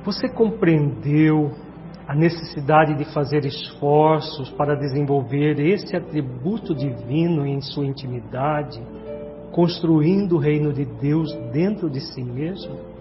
Você compreendeu a necessidade de fazer esforços para desenvolver esse atributo divino em sua intimidade, construindo o reino de Deus dentro de si mesmo?